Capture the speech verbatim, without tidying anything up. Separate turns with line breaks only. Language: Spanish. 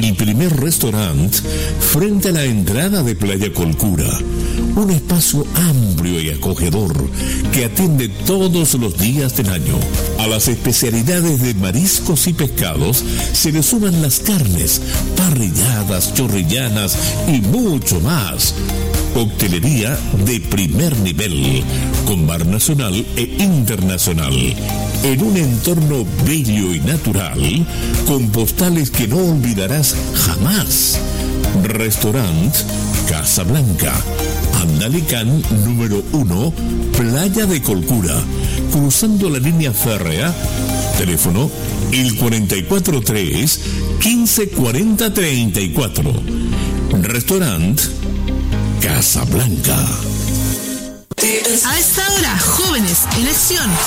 y primer restaurante frente a la entrada de Playa Colcura. Un espacio amplio y acogedor que atiende todos los días del año. A las especialidades de mariscos y pescados se le suman las carnes, parrilladas, chorrillanas y mucho más. Coctelería de primer nivel, con bar nacional e internacional, en un entorno bello y natural, con postales que no olvidarás jamás. Restaurant Casa Blanca, Andalicán número uno, Playa de Colcura, cruzando la línea férrea. Teléfono el cuarenta y cuatro tres, quince cuarenta treinta y cuatro. Restaurant Casa Blanca.
A esta hora, jóvenes en acción,